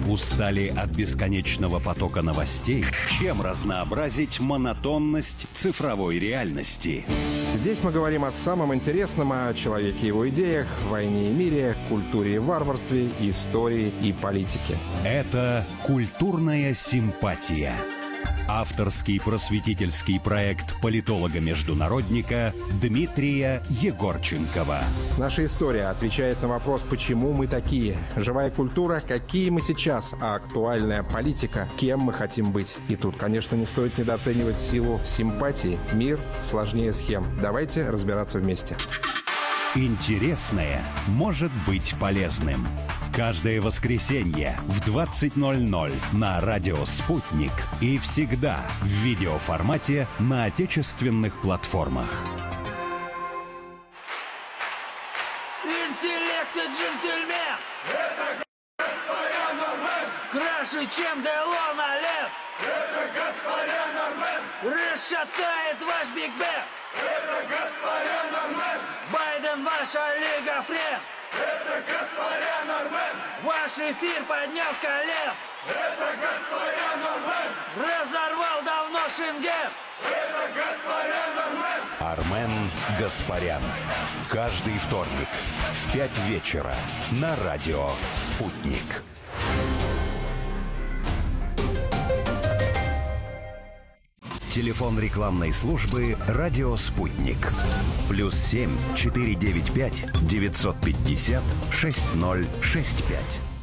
Устали от бесконечного потока новостей? Чем разнообразить монотонность цифровой реальности? Здесь мы говорим о самом интересном, о человеке и его идеях, войне и мире, культуре и варварстве, истории и политике. Это «Культурная симпатия». Авторский просветительский проект политолога-международника Дмитрия Егорченкова. Наша история отвечает на вопрос, почему мы такие. Живая культура, какие мы сейчас, а актуальная политика, кем мы хотим быть. И тут, конечно, не стоит недооценивать силу симпатии. Мир сложнее схем. Давайте разбираться вместе. Интересное может быть полезным. Каждое воскресенье в 20:00 на радио «Спутник» и всегда в видеоформате на отечественных платформах. Интеллект и джентльмен! Это господин Нормен! Краше, чем Делон Олег! Это господин Нормен! Расшатает ваш Биг Бен! Это господин Нормен! Байден ваша лига френ! Это господин Нормен! Ваш эфир поднял с колен! Это господин Нормен! Разорвал давно Шенген! Это господин Нормен! Армен Гаспарян. Каждый вторник в 5 вечера на радио «Спутник». Телефон рекламной службы «Радио Спутник». +7 495 950 6065.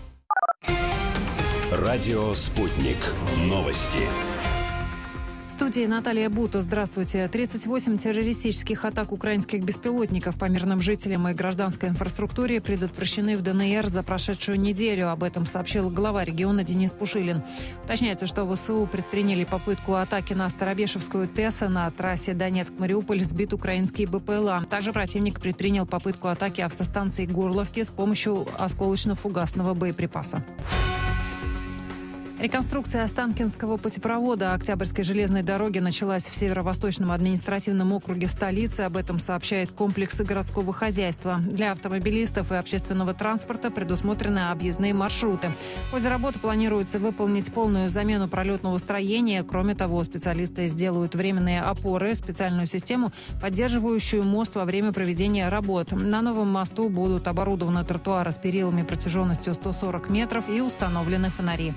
Радио Спутник. Новости. В студии Наталья Бута. Здравствуйте. 38 террористических атак украинских беспилотников по мирным жителям и гражданской инфраструктуре предотвращены в ДНР за прошедшую неделю. Об этом сообщил глава региона Денис Пушилин. Уточняется, что ВСУ предприняли попытку атаки на Старобешевскую ТЭС. На трассе Донецк-Мариуполь сбит украинский БПЛА. Также противник предпринял попытку атаки автостанции Горловки с помощью осколочно-фугасного боеприпаса. Реконструкция Останкинского путепровода Октябрьской железной дороги началась в Северо-Восточном административном округе столицы. Об этом сообщает комплекс городского хозяйства. Для автомобилистов и общественного транспорта предусмотрены объездные маршруты. В ходе работы планируется выполнить полную замену пролетного строения. Кроме того, специалисты сделают временные опоры, специальную систему, поддерживающую мост во время проведения работ. На новом мосту будут оборудованы тротуары с перилами протяженностью 140 метров и установлены фонари.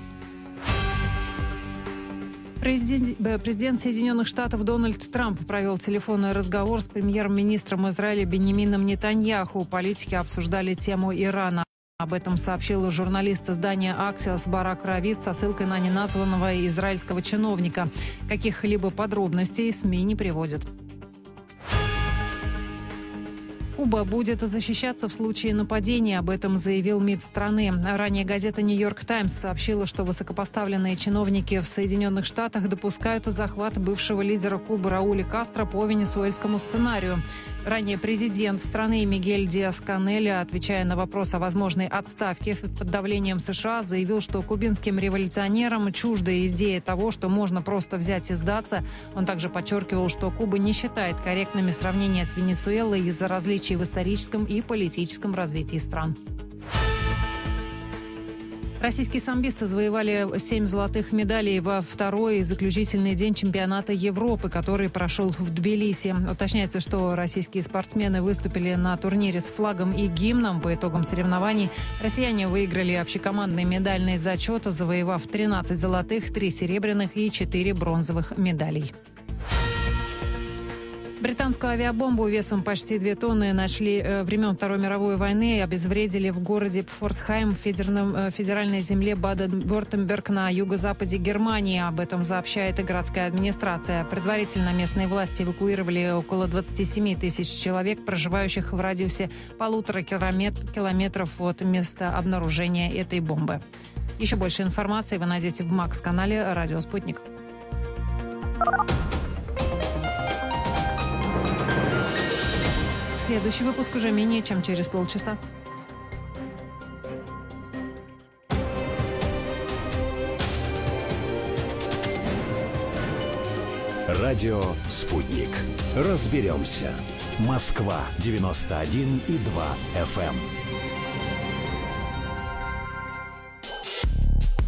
Президент Соединенных Штатов Дональд Трамп провел телефонный разговор с премьер-министром Израиля Биньямином Нетаньяху. Политики обсуждали тему Ирана. Об этом сообщил журналист издания «Аксиос» Барак Равид со ссылкой на неназванного израильского чиновника. Каких-либо подробностей СМИ не приводят. Куба будет защищаться в случае нападения. Об этом заявил МИД страны. Ранее газета «Нью-Йорк Таймс» сообщила, что высокопоставленные чиновники в Соединенных Штатах допускают захват бывшего лидера Кубы Рауля Кастро по венесуэльскому сценарию. Ранее президент страны Мигель Диас-Канель, отвечая на вопрос о возможной отставке под давлением США, заявил, что кубинским революционерам чужда идея того, что можно просто взять и сдаться. Он также подчеркивал, что Куба не считает корректными сравнения с Венесуэлой из-за различий в историческом и политическом развитии стран. Российские самбисты завоевали 7 золотых медалей во второй и заключительный день чемпионата Европы, который прошел в Тбилиси. Уточняется, что российские спортсмены выступили на турнире с флагом и гимном. По итогам соревнований россияне выиграли общекомандный медальный зачет, завоевав 13 золотых, 3 серебряных и 4 бронзовых медалей. Британскую авиабомбу весом почти 2 тонны нашли времен Второй мировой войны и обезвредили в городе Пфорцхайм в федеральной земле Баден-Вюртемберг на юго-западе Германии. Об этом сообщает и городская администрация. Предварительно местные власти эвакуировали около 27 тысяч человек, проживающих в радиусе 1,5 километров от места обнаружения этой бомбы. Еще больше информации вы найдете в МАКС-канале «Радио Спутник». Следующий выпуск уже менее чем через полчаса. Радио «Спутник». Разберемся. Москва 91,2 FM.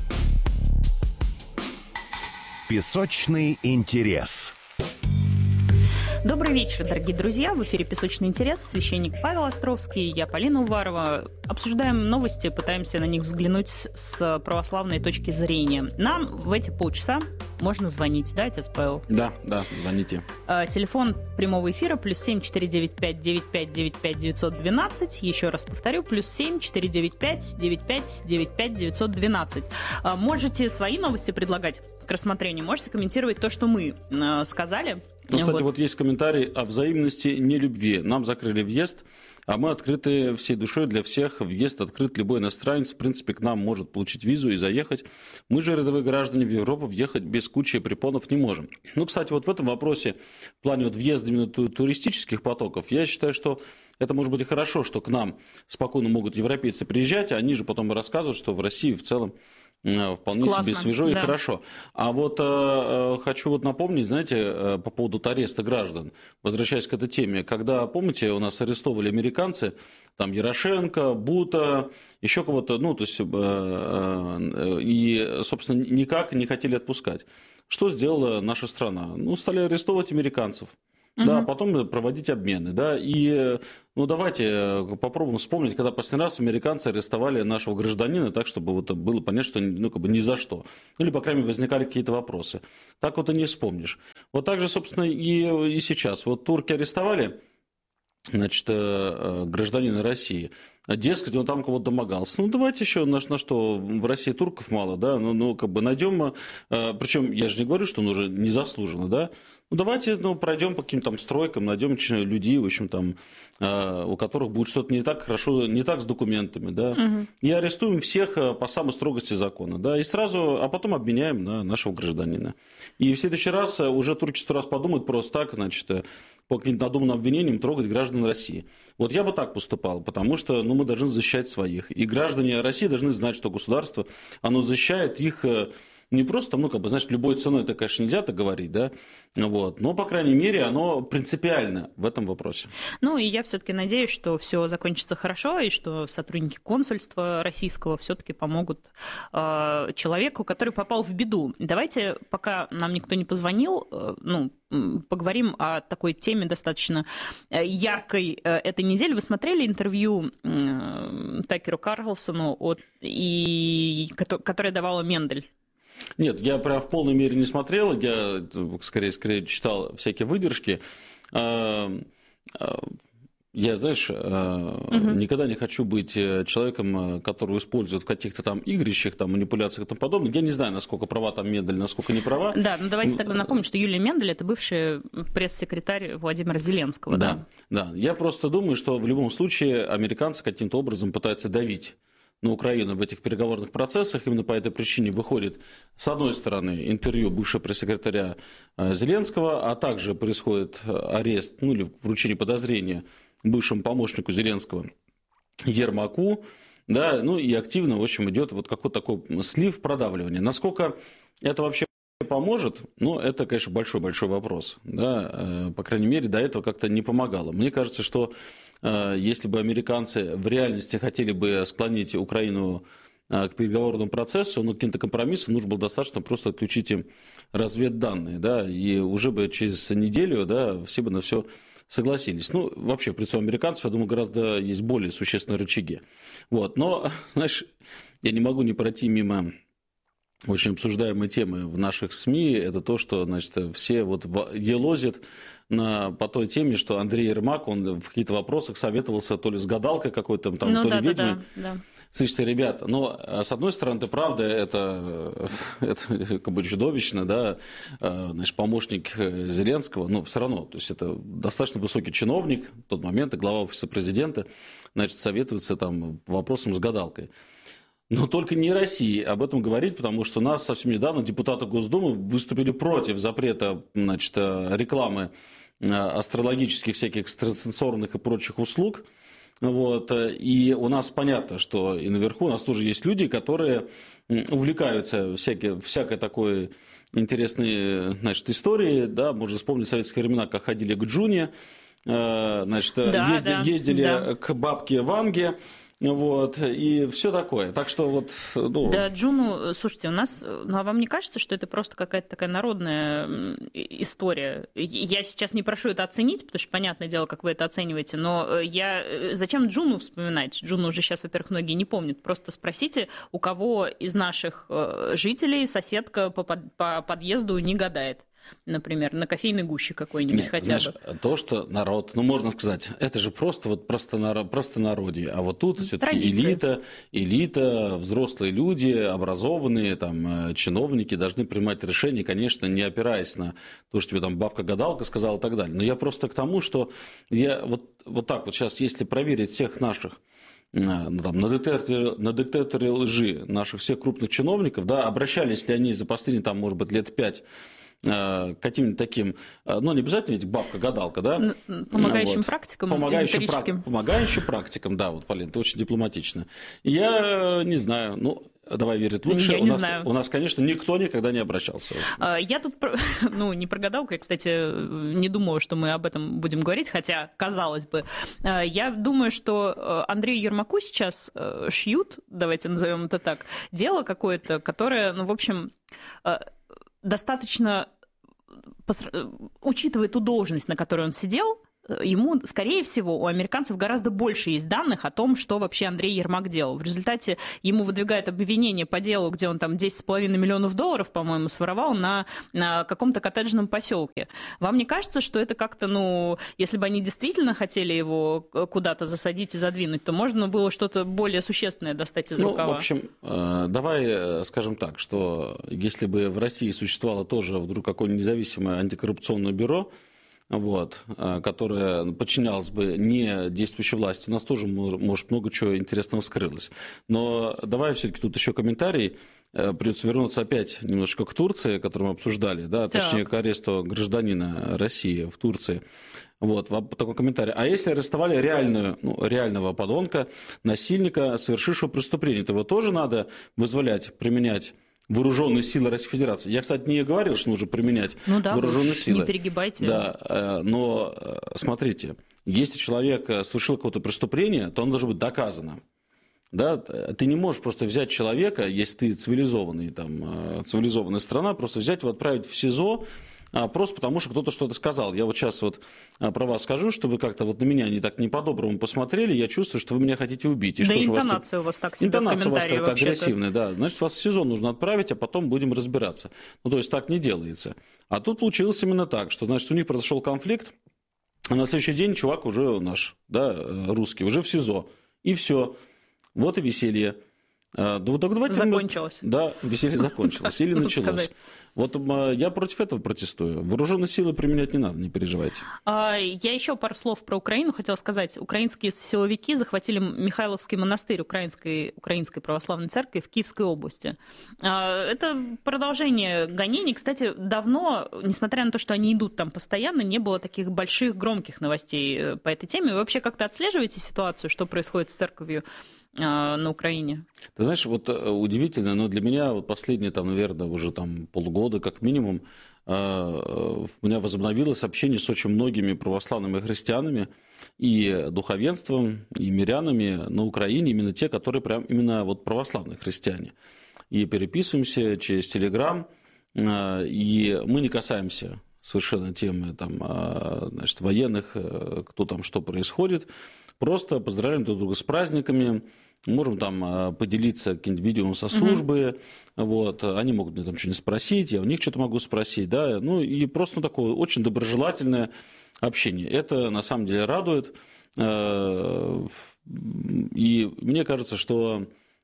Песочный интерес. Добрый вечер, дорогие друзья. В эфире «Песочный интерес». Священник Павел Островский, я Полина Уварова. Обсуждаем новости, пытаемся на них взглянуть с православной точки зрения. Нам в эти полчаса можно звонить, да, отец Павел? Да, звоните. Телефон прямого эфира +7 495 95 95 912. Еще раз повторю, +7 495 95 95 912. Можете свои новости предлагать к рассмотрению, можете комментировать то, что мы сказали. Ну, кстати, вот есть комментарий о взаимности нелюбви. Нам закрыли въезд, а мы открыты всей душой для всех. Въезд открыт, любой иностранец, в принципе, к нам может получить визу и заехать. Мы же, рядовые граждане, в Европу въехать без кучи препонов не можем. Ну, кстати, вот в этом вопросе, в плане вот въезда именно туристических потоков, я считаю, что это может быть и хорошо, что к нам спокойно могут европейцы приезжать, а они же потом и рассказывают, что в России в целом вполне классно, себе свежо и хорошо. А вот хочу вот напомнить, знаете, по поводу ареста граждан, возвращаясь к этой теме, когда, помните, у нас арестовывали американцы, там Ярошенко, Бута, еще кого-то, ну, то есть, и, собственно, никак не хотели отпускать. Что сделала наша страна? Ну, стали арестовывать американцев. Да, потом проводить обмены, да, и, ну, давайте попробуем вспомнить, когда последний раз американцы арестовали нашего гражданина так, чтобы вот было понятно, что, ну, как бы ни за что, или, по крайней мере, возникали какие-то вопросы. Так вот и не вспомнишь. Вот так же, собственно, и сейчас. Вот турки арестовали, значит, гражданина России. Дескать, он там кого-то домогался. Ну, давайте еще, на что в России турков мало, да, ну, как бы найдем, причем я же не говорю, что он уже незаслуженно, да, ну, давайте, ну, пройдем по каким-то там стройкам, найдем людей, в общем, там, у которых будет что-то не так хорошо, не так с документами, да, и арестуем всех по самой строгости закона, да, и сразу, а потом обменяем на нашего гражданина. И в следующий раз уже турки 100 раз подумают просто так, значит, по каким-то надуманным обвинениям трогать граждан России. Вот я бы так поступал, потому что, ну, мы должны защищать своих. И граждане России должны знать, что государство, оно защищает их не просто, ну, как бы, знаешь, любой ценой, это, конечно, нельзя так говорить, да, вот, но, по крайней мере, оно принципиально в этом вопросе. Ну, и я все-таки надеюсь, что все закончится хорошо, и что сотрудники консульства российского все-таки помогут человеку, который попал в беду. Давайте, пока нам никто не позвонил, ну, поговорим о такой теме достаточно яркой этой недели. Вы смотрели интервью Такеру Карлсону, которое давала Мендель? Нет, я прям в полной мере не смотрел, я скорее читал всякие выдержки. Я, знаешь, никогда не хочу быть человеком, которого используют в каких-то там игрищах, там, манипуляциях и тому подобное. Я не знаю, насколько права там Мендель, насколько не права. Да, ну давайте тогда напомним, что Юлия Мендель – это бывший пресс-секретарь Владимира Зеленского. Да. Я просто думаю, что в любом случае американцы каким-то образом пытаются давить на Украину в этих переговорных процессах. Именно по этой причине выходит, с одной стороны, интервью бывшего пресс-секретаря Зеленского, а также происходит арест, ну или вручение подозрения бывшему помощнику Зеленского Ермаку, да, ну и активно, в общем, идет вот какой-то такой слив, продавливание. Насколько это вообще поможет, ну, это, конечно, большой-большой вопрос, да, по крайней мере, до этого как-то не помогало. Мне кажется, что если бы американцы в реальности хотели бы склонить Украину к переговорному процессу, ну, каким-то компромиссом, нужно было достаточно просто отключить им разведданные, да, и уже бы через неделю, да, все бы на все согласились. Ну, вообще, в лицо американцев, я думаю, гораздо есть более существенные рычаги. Вот, но, знаешь, я не могу не пройти мимо очень обсуждаемой темы в наших СМИ, это то, что, значит, все вот елозят по той теме, что Андрей Ермак, он в каких-то вопросах советовался то ли с гадалкой какой-то, там, ну, то ли ведьмой. Да. Слышите, ребята, но с одной стороны, это правда, это как бы чудовищно, да, значит, помощник Зеленского, но все равно, то есть это достаточно высокий чиновник в тот момент, и глава офиса президента, значит, советуется там по вопросам с гадалкой. Но только не России об этом говорить, потому что у нас совсем недавно депутаты Госдумы выступили против запрета, значит, рекламы астрологических всяких экстрасенсорных и прочих услуг. Вот. И у нас понятно, что и наверху у нас тоже есть люди, которые увлекаются всякой такой интересной, значит, историей. Да? Можно вспомнить советские времена, как ходили к Джуне, значит, ездили к бабке Ванге. Вот, и все такое. Так что вот... Ну... Да, Джуну, слушайте, у нас... Ну, а вам не кажется, что это просто какая-то такая народная история? Я сейчас не прошу это оценить, потому что, понятное дело, как вы это оцениваете, но зачем Джуну вспоминать? Джуну уже сейчас, во-первых, многие не помнят. Просто спросите, у кого из наших жителей соседка по подъезду не гадает. Например, на кофейной гуще какой-нибудь. Нет, хотя знаешь, бы. То, что народ, ну, можно сказать, это же просто вот простонародье, а вот тут все-таки элита, взрослые люди, образованные, там, чиновники должны принимать решения, конечно, не опираясь на то, что тебе там бабка-гадалка сказала и так далее. Но я просто к тому, что я вот так вот сейчас, если проверить всех наших там, на детекторе лжи наших всех крупных чиновников, да, обращались ли они за последние, там, может быть, лет 5 каким-нибудь таким, ну, не обязательно ведь бабка-гадалка, да? Помогающим практикам, помогающим практикам, да, вот, Полин, ты очень дипломатично. Я не знаю, ну, давай верить лучше. У нас, конечно, никто никогда не обращался. Я тут, ну, не про гадалку, я, кстати, не думаю, что мы об этом будем говорить, хотя, казалось бы. Я думаю, что Андрею Ермаку сейчас шьют, давайте назовем это так, дело какое-то, которое, ну, в общем... достаточно, учитывая ту должность, на которой он сидел, ему, скорее всего, у американцев гораздо больше есть данных о том, что вообще Андрей Ермак делал. В результате ему выдвигают обвинение по делу, где он там $10,5 миллионов, по-моему, своровал на каком-то коттеджном поселке. Вам не кажется, что это как-то, ну, если бы они действительно хотели его куда-то засадить и задвинуть, то можно было что-то более существенное достать из рукава? В общем, давай скажем так, что если бы в России существовало тоже вдруг какое-нибудь независимое антикоррупционное бюро, вот, которая подчинялась бы не действующей власти, у нас тоже, может, много чего интересного скрылось. Но давай все-таки тут еще комментарий. Придется вернуться опять немножко к Турции, которую мы обсуждали, да, точнее, к аресту гражданина России в Турции. Вот, такой комментарий. А если арестовали реального подонка, насильника, совершившего преступление, то его тоже надо вызволять, применять вооруженные силы Российской Федерации. Я, кстати, не говорил, что нужно применять вооруженные силы. Не перегибайте. Да, но смотрите, если человек совершил какое-то преступление, то оно должно быть доказано. Да? Ты не можешь просто взять человека, если ты цивилизованная страна, просто взять его, отправить в СИЗО, просто потому, что кто-то что-то сказал. Я вот сейчас вот про вас скажу, что вы как-то вот на меня не так не по-доброму посмотрели, я чувствую, что вы меня хотите убить. И да, что интонация у вас так себе в комментарии. Интонация у вас как-то агрессивная, да. Значит, вас в СИЗО нужно отправить, а потом будем разбираться. Ну, то есть так не делается. А тут получилось именно так, что, значит, у них произошел конфликт, а на следующий день чувак уже наш, да, русский, уже в СИЗО. И все. Вот и веселье. Закончилось. Да, веселье закончилось. Или началось. Вот я против этого протестую. Вооруженные силы применять не надо, не переживайте. Я еще пару слов про Украину хотела сказать. Украинские силовики захватили Михайловский монастырь Украинской православной церкви в Киевской области. Это продолжение гонений. Кстати, давно, несмотря на то, что они идут там постоянно, не было таких больших громких новостей по этой теме. Вы вообще как-то отслеживаете ситуацию, что происходит с церковью на Украине? Ты знаешь, вот удивительно, но для меня вот последние, там, наверное, уже там полгода как минимум, у меня возобновилось общение с очень многими православными христианами и духовенством, и мирянами на Украине, именно те, которые прям именно вот православные христиане. И переписываемся через Телеграм, и мы не касаемся совершенно темы там, значит, военных, кто там, что происходит. Просто поздравляем друг друга с праздниками, можем там поделиться каким-нибудь видео со службы, вот, они могут мне там что-нибудь спросить, я у них что-то могу спросить, да, ну и просто такое очень доброжелательное общение. Это на самом деле радует, и мне кажется, что,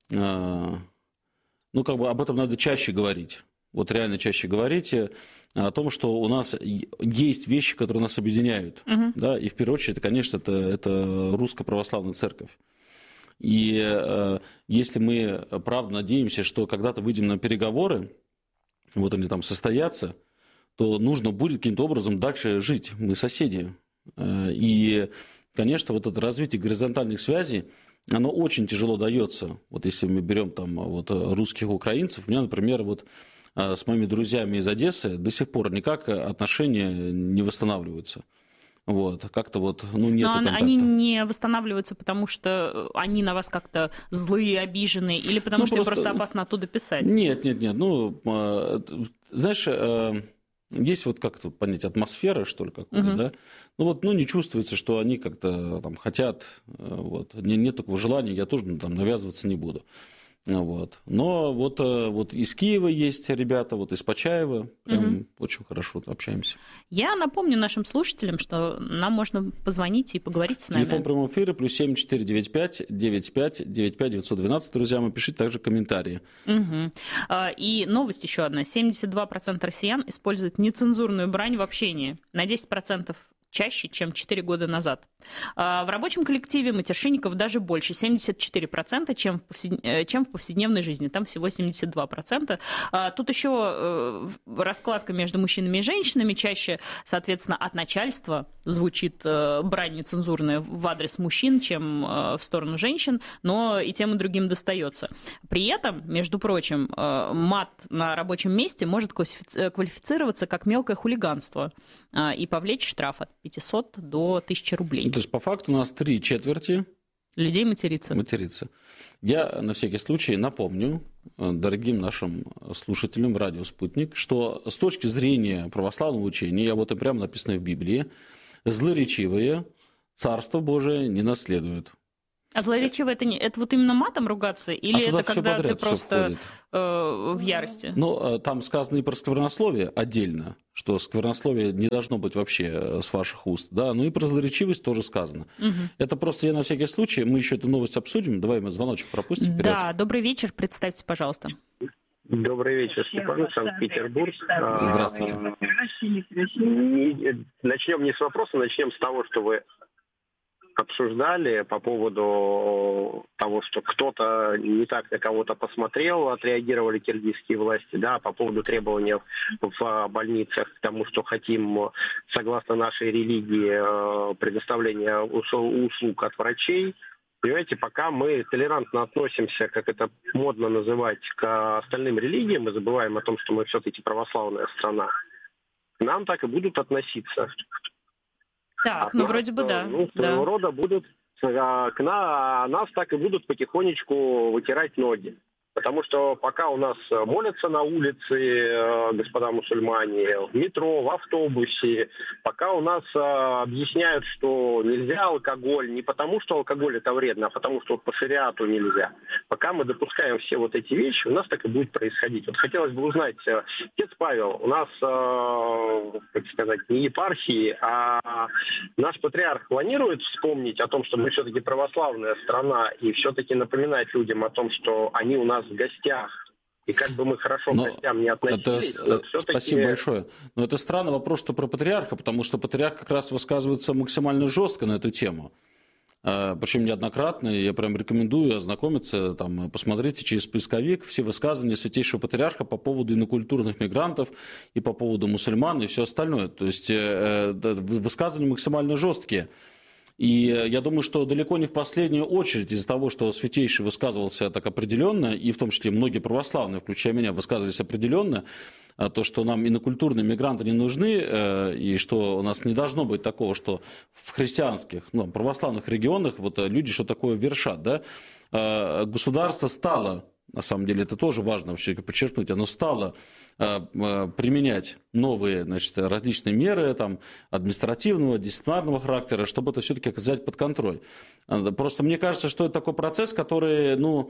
ну, как бы об этом надо чаще говорить, вот реально чаще говорить о том, что у нас есть вещи, которые нас объединяют. Да? И в первую очередь, конечно, это Русская Православная Церковь. И если мы, правда, надеемся, что когда-то выйдем на переговоры, вот они там состоятся, то нужно будет каким-то образом дальше жить. Мы соседи. И, конечно, вот это развитие горизонтальных связей, оно очень тяжело дается. Вот если мы берем там вот русских украинцев, у меня, например, вот с моими друзьями из Одессы до сих пор никак отношения не восстанавливаются. Вот, как-то вот, ну, нету контакта. Они не восстанавливаются, потому что они на вас как-то злые, обиженные, или потому что им просто опасно оттуда писать? Нет. Ну, знаешь, есть вот как-то понять атмосфера, что ли, какую-то, да? Ну, вот, ну, не чувствуется, что они как-то там хотят, вот. Нет такого желания, я тоже там навязываться не буду. Вот. Но вот из Киева есть ребята, вот из Почаева, прям очень хорошо общаемся. Я напомню нашим слушателям, что нам можно позвонить и поговорить с нами. Телефон прямого эфира +7 495 95 95 912, друзья, мы пишите также комментарии. И новость еще одна. 72% россиян используют нецензурную брань в общении. На 10% чаще, чем 4 года назад. В рабочем коллективе матершинников даже больше, 74%, чем в повседневной жизни. Там всего 72%. Тут еще раскладка между мужчинами и женщинами. Чаще, соответственно, от начальства звучит брань нецензурная в адрес мужчин, чем в сторону женщин, но и тем и другим достается. При этом, между прочим, мат на рабочем месте может квалифицироваться как мелкое хулиганство и повлечь штраф от 500 до 1000 рублей. То есть, по факту, у нас 3/4 людей матерится. Я на всякий случай напомню дорогим нашим слушателям радио «Спутник», что с точки зрения православного учения, а вот и прямо написано в Библии, злоречивые Царство Божие не наследуют. А злоречивое это вот именно матом ругаться? Или это когда ты просто в ярости? Ну, там сказано и про сквернословие отдельно, что сквернословие не должно быть вообще с ваших уст, да, ну и про злоречивость тоже сказано. Это просто я на всякий случай, мы еще эту новость обсудим, давай мы звоночек пропустим вперед. Да, добрый вечер, представьте, пожалуйста. Добрый вечер, Степан, Санкт-Петербург. Здравствуйте. Начнем не с вопроса, начнем с того, что вы обсуждали по поводу того, что кто-то не так на кого-то посмотрел, отреагировали киргизские власти, да, по поводу требований в больницах к тому, что хотим, согласно нашей религии, предоставления услуг от врачей. Понимаете, пока мы толерантно относимся, как это модно называть, к остальным религиям, мы забываем о том, что мы все-таки православная страна, к нам так и будут относиться. Так, ну вроде бы да. Ну, своего рода будут, нас так и будут потихонечку вытирать ноги. Потому что пока у нас молятся на улице, господа мусульмане, в метро, в автобусе, пока у нас объясняют, что нельзя алкоголь, не потому что алкоголь это вредно, а потому что по шариату нельзя. Пока мы допускаем все вот эти вещи, у нас так и будет происходить. Вот хотелось бы узнать, отец Павел, у нас, как сказать, не епархии, а наш патриарх планирует вспомнить о том, что мы все-таки православная страна, и все-таки напоминать людям о том, что они у нас в гостях, и как бы мы хорошо к гостям не относились, Спасибо большое. Но это странный вопрос, что про патриарха, потому что патриарх как раз высказывается максимально жестко на эту тему. Причем неоднократно, я прям рекомендую ознакомиться, там, посмотрите через поисковик все высказывания святейшего патриарха по поводу инокультурных мигрантов и по поводу мусульман и все остальное. То есть высказывания максимально жесткие. И я думаю, что далеко не в последнюю очередь из-за того, что Святейший высказывался так определенно, и в том числе многие православные, включая меня, высказывались определенно, то, что нам инокультурные мигранты не нужны, и что у нас не должно быть такого, что в христианских, православных регионах вот люди что такое вершат, да? Государство стало, на самом деле это тоже важно все-таки подчеркнуть, оно стало применять новые, значит, различные меры там, административного, дисциплинарного характера, чтобы это все-таки оказать под контроль. Просто мне кажется, что это такой процесс, который,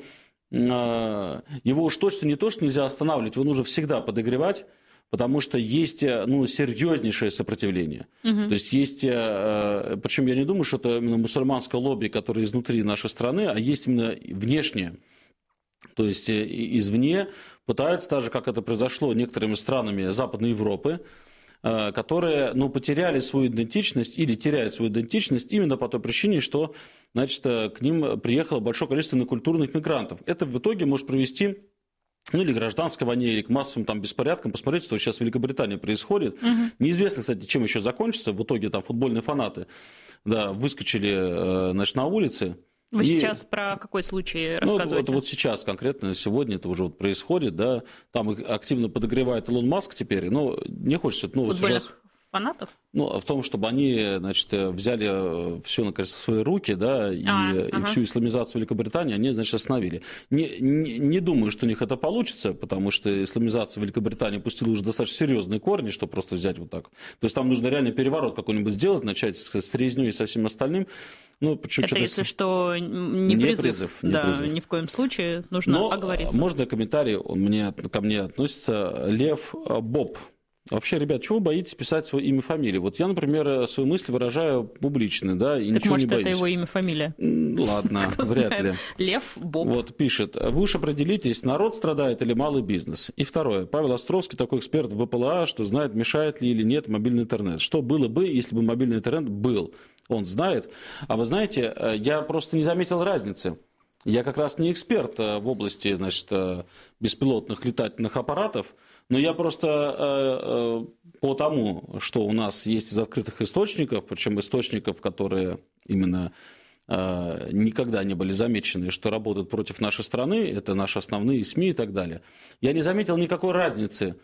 его уж точно не то, что нельзя останавливать, его нужно всегда подогревать, потому что есть серьезнейшее сопротивление. То есть причем я не думаю, что это именно мусульманское лобби, которое изнутри нашей страны, а есть именно внешнее. То есть извне пытаются, так же, как это произошло некоторыми странами Западной Европы, которые потеряли свою идентичность или теряют свою идентичность именно по той причине, что, значит, к ним приехало большое количество инокультурных мигрантов. Это в итоге может привести или к гражданской войне, или к массовым там беспорядкам. Посмотрите, что сейчас в Великобритании происходит. Неизвестно, кстати, чем еще закончится. В итоге там футбольные фанаты выскочили, значит, на улицы. Вы сейчас про какой случай рассказываете? Вот сейчас конкретно, сегодня это уже происходит, да, там активно подогревает Илон Маск теперь, но не хочется эту новость футбольных фанатов? Ну, в том, чтобы они, значит, взяли все, наконец, в свои руки, да, и всю исламизацию Великобритании они, значит, остановили. Не думаю, что у них это получится, потому что исламизация Великобритании пустила уже достаточно серьезные корни, чтобы просто взять вот так. То есть там нужно реально переворот какой-нибудь сделать, начать с резнёй и со всем остальным. Ну, это, если что, не призыв. Ни в коем случае нужно оговориться. Можно комментарий, ко мне относится Лев Боб. Вообще, ребят, чего вы боитесь писать свое имя, фамилию? Вот я, например, свои мысли выражаю публично, да, и так ничего не боюсь. Может, это его имя, фамилия? Ладно, вряд ли. Лев Боб. Вот, пишет. Вы уж определитесь, народ страдает или малый бизнес? И второе. Павел Островский, такой эксперт в БПЛА, что знает, мешает ли или нет мобильный интернет. Что было бы, если бы мобильный интернет был? Он знает. А вы знаете, я просто не заметил разницы. Я как раз не эксперт в области, значит, беспилотных летательных аппаратов, но я просто по тому, что у нас есть из открытых источников, причем источников, которые именно никогда не были замечены, что работают против нашей страны, это наши основные СМИ и так далее, я не заметил никакой разницы.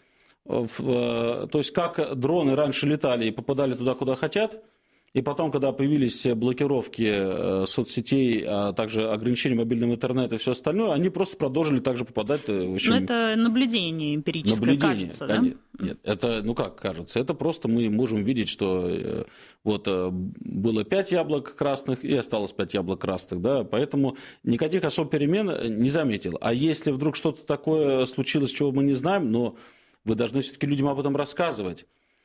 То есть, как дроны раньше летали и попадали туда, куда хотят, и потом, когда появились блокировки соцсетей, а также ограничения мобильного интернета и все остальное, они просто продолжили также попадать. Но это наблюдение эмпирическое, кажется, да? Нет, это, ну как кажется, это просто мы можем видеть, что вот было 5 яблок красных и осталось 5 яблок красных, да, поэтому никаких особых перемен не заметил. А если вдруг что-то такое случилось, чего мы не знаем, но вы должны все-таки людям об этом рассказывать.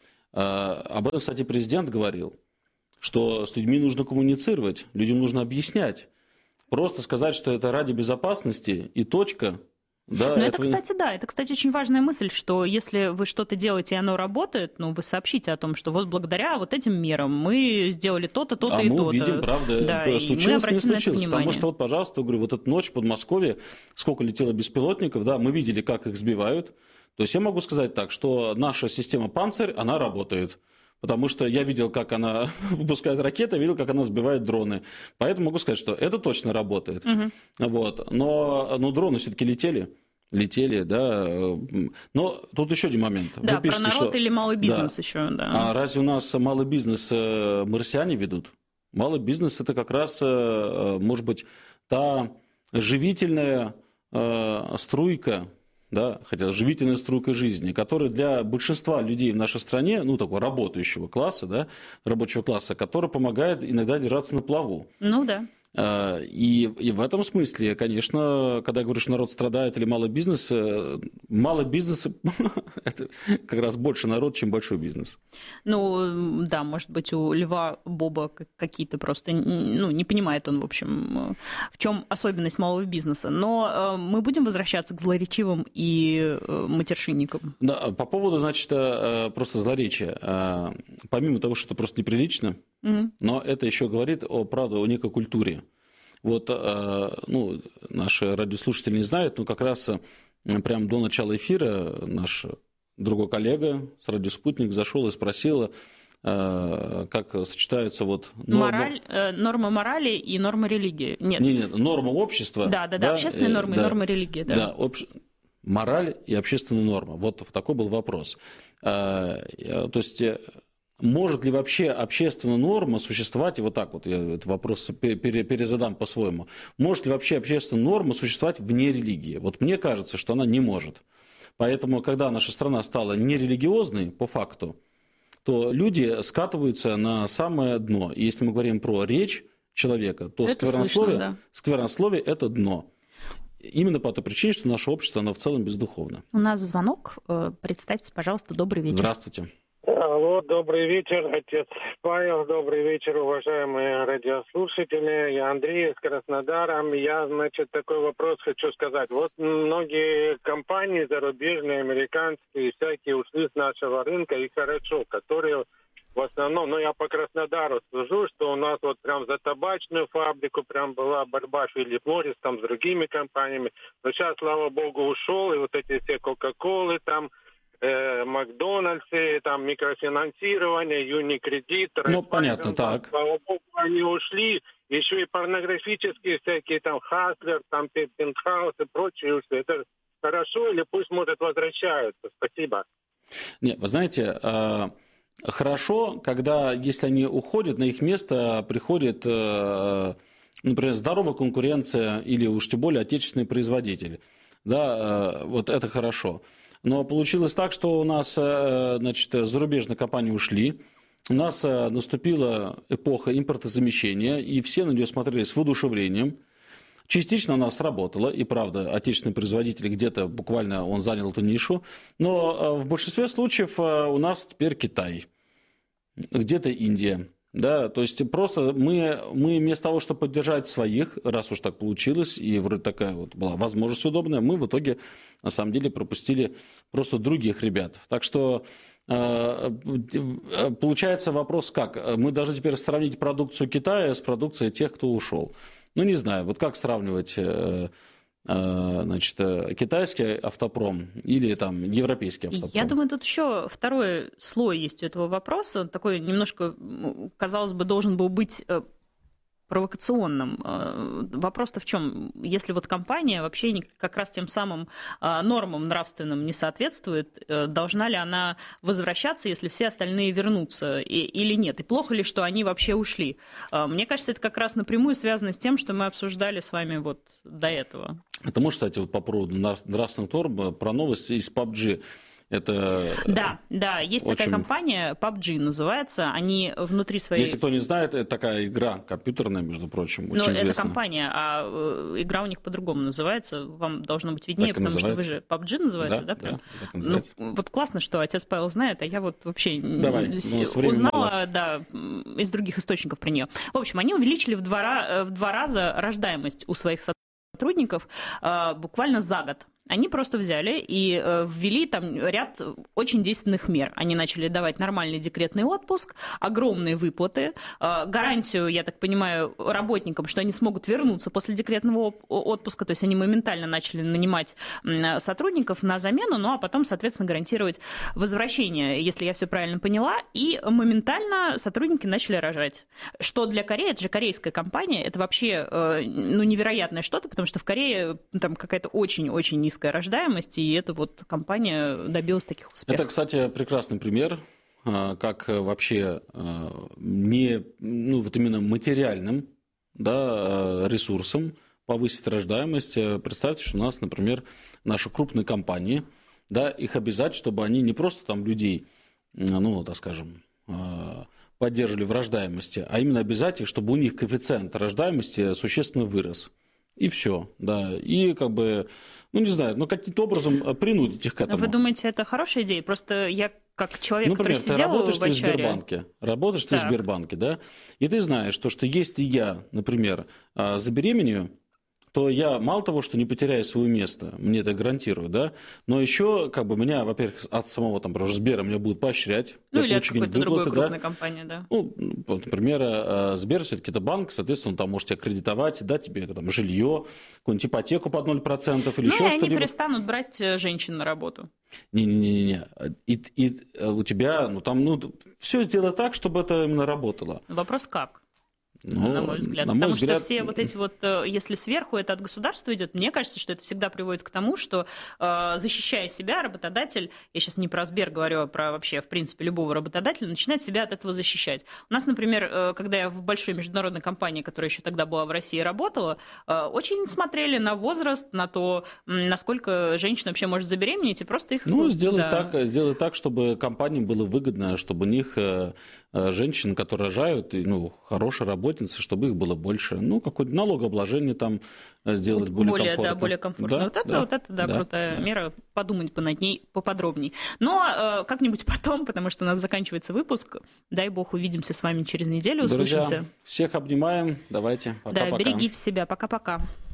Об этом, кстати, президент говорил, что с людьми нужно коммуницировать, людям нужно объяснять. Просто сказать, что это ради безопасности и точка. Да, это, кстати, очень важная мысль, что если вы что-то делаете, и оно работает, ну, вы сообщите о том, что вот благодаря вот этим мерам мы сделали то-то, то-то и то-то. А мы видим, правда, случилось, не случилось. Потому что, вот, пожалуйста, говорю, вот эту ночь в Подмосковье, сколько летело беспилотников, да, мы видели, как их сбивают. То есть я могу сказать так, что наша система «Панцирь», она работает. Потому что я видел, как она выпускает ракеты, видел, как она сбивает дроны. Поэтому могу сказать, что это точно работает. Вот. Но дроны все-таки летели, да. Но тут еще один момент. Да, пишете, про народ или малый бизнес еще. Да. А разве у нас малый бизнес марсиане ведут? Малый бизнес – это как раз, может быть, та живительная струйка, да, хотя живительная струйка жизни, которая для большинства людей в нашей стране, ну, такого работающего класса, да, рабочего класса, который помогает иногда держаться на плаву. Ну, да. И в этом смысле, конечно, когда я говорю, что народ страдает или малый бизнес это как раз больше народ, чем большой бизнес. Ну, да, может быть, у Льва Боба какие-то просто, ну, не понимает он, в общем, в чем особенность малого бизнеса. Но мы будем возвращаться к злоречивым и матершинникам. Да, по поводу, значит, просто злоречия. Помимо того, что это просто неприлично, но это еще говорит правда, о некой культуре. Вот, ну, наши радиослушатели не знают, но как раз прямо до начала эфира наш другой коллега с «Радио Спутник» зашел и спросил, как сочетаются вот нормы морали и нормы религии. Нет, нормы общества. Да, общественные нормы и нормы религии. Да. Мораль и общественная норма. Вот такой был вопрос. То есть может ли вообще общественная норма существовать, и вот так вот я этот вопрос перезадам по-своему, может ли вообще общественная норма существовать вне религии? Вот мне кажется, что она не может. Поэтому, когда наша страна стала нерелигиозной по факту, то люди скатываются на самое дно. И если мы говорим про речь человека, то сквернословие – это дно. Именно по той причине, что наше общество, оно в целом бездуховно. У нас звонок. Представьтесь, пожалуйста, добрый вечер. Здравствуйте. Алло, добрый вечер, отец Павел, добрый вечер, уважаемые радиослушатели. Я Андрей из Краснодара. Я, значит, такой вопрос хочу сказать. Вот многие компании зарубежные, американские, всякие ушли с нашего рынка, и хорошо, которые в основном, я по Краснодару слежу, что у нас вот прям за табачную фабрику прям была борьба Филипп Моррис там с другими компаниями. Но сейчас, слава богу, ушел, и вот эти все Кока-Колы там, Макдональдсы, там микрофинансирование, Юникредит. Ну, понятно, так. Слава богу, они ушли. Еще и порнографические всякие, там, Хаслер, там, Пентхаус и прочие ушли. Это хорошо или пусть, может, возвращаются? Спасибо. Нет, вы знаете, хорошо, когда, если они уходят, на их место приходит, например, здоровая конкуренция или уж тем более отечественный производитель. Да, вот это хорошо. Но получилось так, что у нас, значит, зарубежные компании ушли, у нас наступила эпоха импортозамещения, и все на нее смотрели с воодушевлением. Частично она сработала, и правда, отечественный производитель где-то буквально он занял эту нишу, но в большинстве случаев у нас теперь Китай, где-то Индия. Да, то есть просто мы вместо того, чтобы поддержать своих, раз уж так получилось, и вроде такая вот была возможность удобная, мы в итоге на самом деле пропустили просто других ребят. Так что получается вопрос как? Мы должны теперь сравнить продукцию Китая с продукцией тех, кто ушел. Ну, не знаю, вот как сравнивать, значит, китайский автопром или там европейский автопром? Я думаю, тут еще второй слой есть у этого вопроса, такой немножко, казалось бы, должен был быть провокационным. Вопрос-то в чем? Если вот компания вообще как раз тем самым нормам нравственным не соответствует, должна ли она возвращаться, если все остальные вернутся, или нет? И плохо ли, что они вообще ушли? Мне кажется, это как раз напрямую связано с тем, что мы обсуждали с вами вот до этого. Это может, кстати, вот по поводу нравственных норм, про новости из PUBG. Это да, есть такая компания, PUBG называется, они внутри своей... Если кто не знает, это такая игра компьютерная, между прочим, очень известная. Это компания, а игра у них по-другому называется, вам должно быть виднее, так потому что вы же PUBG называется, да? Да, так называется. Вот классно, что отец Павел знает, а я вот вообще узнала из других источников про нее. В общем, они увеличили в 2 раза рождаемость у своих сотрудников буквально за год. Они просто взяли и ввели там ряд очень действенных мер. Они начали давать нормальный декретный отпуск, огромные выплаты, гарантию, я так понимаю, работникам, что они смогут вернуться после декретного отпуска, то есть они моментально начали нанимать сотрудников на замену, ну а потом, соответственно, гарантировать возвращение, если я все правильно поняла, и моментально сотрудники начали рожать. Что для Кореи, это же корейская компания, это вообще невероятное что-то, потому что в Корее там какая-то очень-очень низкая рождаемость, и эта вот компания добилась таких успехов. Это, кстати, прекрасный пример, как вообще вот именно материальным, да, ресурсом повысить рождаемость. Представьте, что у нас, например, наши крупные компании, да, их обязать, чтобы они не просто там людей, так скажем, поддерживали в рождаемости, а именно обязать их, чтобы у них коэффициент рождаемости существенно вырос. И все, да. И как бы, не знаю, каким-то образом принудить их к этому. Вы думаете, это хорошая идея? Просто я как человек, например, который сидел в HR... Работаешь ты в Сбербанке, да? И ты знаешь, что если я, например, забеременею, то я мало того, что не потеряю свое место, мне это гарантируют, да, но еще меня, во-первых, от самого Сбера меня будут поощрять. Или от какой-то другой крупной компании, да. Например, Сбер все-таки это банк, соответственно, он там может тебя кредитовать, дать тебе жилье, какую-нибудь ипотеку под 0% или еще что-либо. И они перестанут брать женщин на работу. Не-не-не. И у тебя, все сделать так, чтобы это именно работало. Вопрос как? На мой взгляд. Потому что все вот эти если сверху это от государства идет, мне кажется, что это всегда приводит к тому, что, защищая себя, работодатель, я сейчас не про Сбер говорю, а про вообще, в принципе, любого работодателя, начинает себя от этого защищать. У нас, например, когда я в большой международной компании, которая еще тогда была в России, работала, очень смотрели на возраст, на то, насколько женщина вообще может забеременеть, и просто их... Сделать так, чтобы компаниям было выгодно, чтобы у них женщин, которые рожают, хорошие работницы, чтобы их было больше. Какое-то налогообложение там сделать более комфортно. Более комфортно. Да, крутая мера. Подумать над ней поподробней. Но как-нибудь потом, потому что у нас заканчивается выпуск. Дай бог, увидимся с вами через неделю. Друзья, услышимся. Всех обнимаем. Давайте. Пока-пока. Да, берегите себя. Пока-пока.